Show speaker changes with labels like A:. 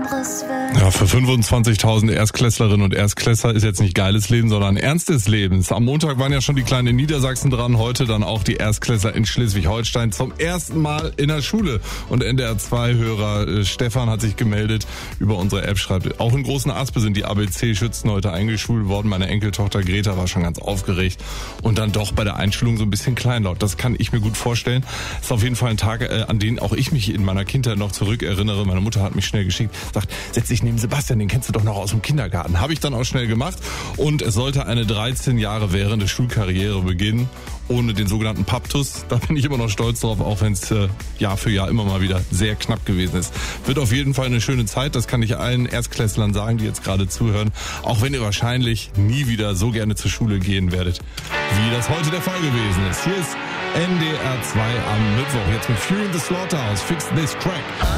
A: anderes will.
B: Ja, für 25.000 Erstklässlerinnen und Erstklässler ist jetzt nicht geiles Leben, sondern ernstes Lebens. Am Montag waren ja schon die Kleinen in Niedersachsen dran, heute dann auch die Erstklässler in Schleswig-Holstein zum ersten Mal in der Schule. Und NDR2-Hörer Stefan hat sich gemeldet über unsere App, schreibt, auch in Großen Aspe sind die ABC-Schützen heute eingeschult worden. Meine Enkeltochter Greta war schon ganz aufgeregt und dann doch bei der Einschulung so ein bisschen kleinlaut. Das kann ich mir gut vorstellen. Ist auf jeden Fall ein Tag, an den auch ich mich in meiner Kindheit noch zurückerinnere. Meine Mutter hat mich schnell geschickt, sagt, setz dich neben Sebastian, den kennst du doch noch aus dem Kindergarten. Habe ich dann auch schnell gemacht und es sollte eine 13 Jahre währende Schulkarriere beginnen, ohne den sogenannten Paptus. Da bin ich immer noch stolz drauf, auch wenn es Jahr für Jahr immer mal wieder sehr knapp gewesen ist. Wird auf jeden Fall eine schöne Zeit, das kann ich allen Erstklässlern sagen, die jetzt gerade zuhören, auch wenn ihr wahrscheinlich nie wieder so gerne zur Schule gehen werdet, wie das heute der Fall gewesen ist. Hier ist NDR 2 am Mittwoch, jetzt mit Fury in the Slaughterhouse, Fix This Crack.